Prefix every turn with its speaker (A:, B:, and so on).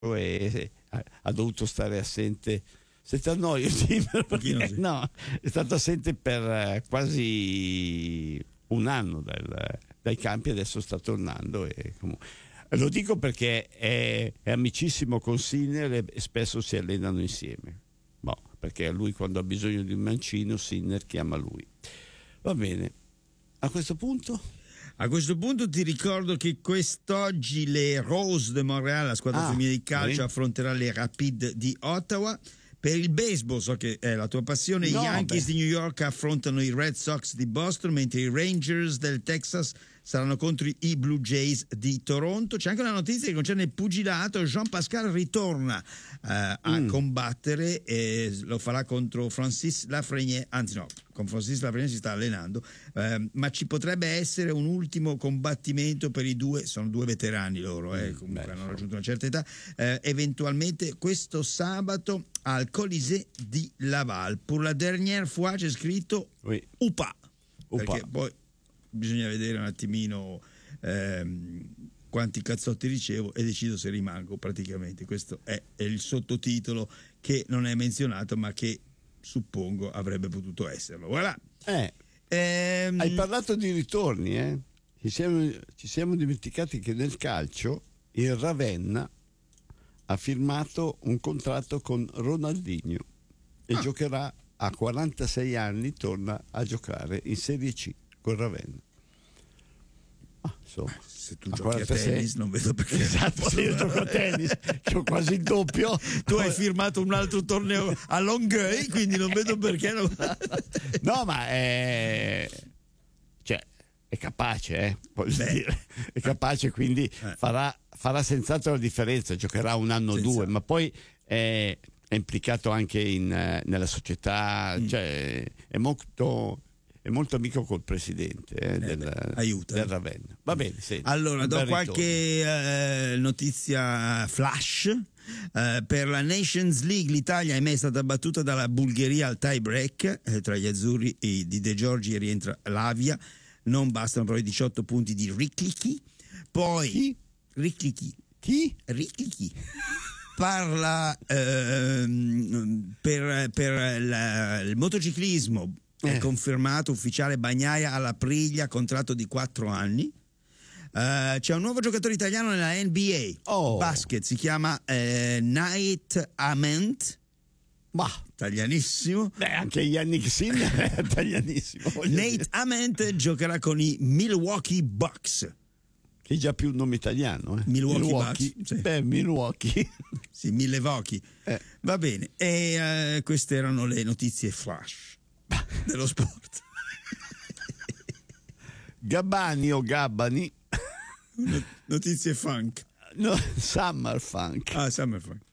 A: e ha dovuto stare assente. Se ti annoio, perché no, è stato assente per quasi un anno dai campi, adesso sta tornando e comunque. Lo dico perché è amicissimo con Sinner e spesso si allenano insieme. Perché lui quando ha bisogno di un mancino, Sinner chiama lui. Va bene. A questo punto
B: ti ricordo che quest'oggi le Rose de Montréal, la squadra femminile di calcio, affronterà le Rapid di Ottawa. Per il baseball, so che è la tua passione, i Yankees di New York affrontano i Red Sox di Boston, mentre i Rangers del Texas saranno contro i Blue Jays di Toronto. C'è anche una notizia che concerne il pugilato. Jean Pascal ritorna a combattere e lo farà contro Francis Lafreniere, anzi no, con Francis Lafreniere si sta allenando, ma ci potrebbe essere un ultimo combattimento per i due, sono due veterani loro, comunque hanno raggiunto una certa età, eventualmente questo sabato al Colisée di Laval. Pour la dernière fois c'è scritto Upa. Perché poi bisogna vedere un attimino quanti cazzotti ricevo e decido se rimango, praticamente questo è il sottotitolo che non è menzionato ma che suppongo avrebbe potuto esserlo. Voilà.
A: Hai parlato di ritorni, ci siamo dimenticati che nel calcio il Ravenna ha firmato un contratto con Ronaldinho e giocherà a 46 anni, torna a giocare in Serie C con Ravenna.
B: Se tu giochi a tennis non vedo perché.
A: Esatto, se io gioco a tennis c'ho quasi il doppio.
B: Tu hai firmato un altro torneo a Longueuil, quindi non vedo perché
A: no, ma è capace, dire. È capace, quindi farà senz'altro la differenza, giocherà un anno o due, ma poi è implicato anche nella società, cioè è molto amico col presidente del Ravenna. Va bene, senti,
B: allora do qualche notizia flash. Per la Nations League l'Italia è stata battuta dalla Bulgaria al tie break, tra gli azzurri e di De Giorgi rientra Lavia. Non bastano però i 18 punti di Riclichi. Poi Riclichi parla per il motociclismo. È confermato ufficiale Bagnaia alla Priglia, contratto di 4 anni. C'è un nuovo giocatore italiano nella NBA basket, si chiama Nate Ament. Taglianissimo.
A: Anche Yannick Sinner è taglianissimo.
B: Nate Ament giocherà con i Milwaukee Bucks,
A: che è già più un nome italiano.
B: Milwaukee Bucks, sì.
A: Milwaukee.
B: Sì, Milwaukee. Va bene. E queste erano le notizie flash dello sport.
A: Gabbani o Gabbani.
B: Notizie funk.
A: No, Summer Funk.
B: Summer Funk.